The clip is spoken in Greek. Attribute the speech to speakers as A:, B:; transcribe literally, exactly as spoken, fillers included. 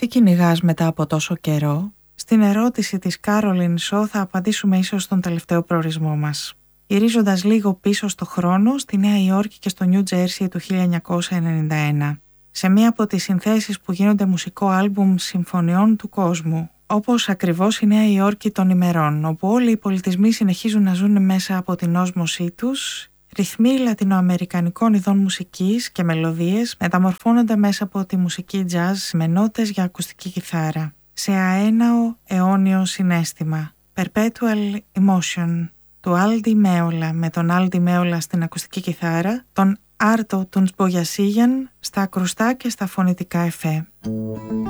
A: Τι κυνηγάς μετά από τόσο καιρό? Στην ερώτηση της Κάρολιν Σο θα απαντήσουμε ίσως στον τελευταίο προορισμό μας. Γυρίζοντας λίγο πίσω στο χρόνο, στη Νέα Υόρκη και στο Νιου Τζέρσι του χίλια εννιακόσια ενενήντα ένα. Σε μία από τις συνθέσεις που γίνονται μουσικό άλμπουμ συμφωνιών του κόσμου. Όπως ακριβώς η Νέα Υόρκη των ημερών, όπου όλοι οι πολιτισμοί συνεχίζουν να ζουν μέσα από την όσμωσή τους, ρυθμοί λατινοαμερικανικών ειδών μουσικής και μελωδίες μεταμορφώνονται μέσα από τη μουσική jazz με νότες για ακουστική κιθάρα. Σε αέναο αιώνιο συναίσθημα. Perpetual Emotion του Aldi Meola, με τον Aldi Meola στην ακουστική κιθάρα, τον Άρτο Τουνσμπογιασίγιαν στα ακρουστά και στα φωνητικά εφέ.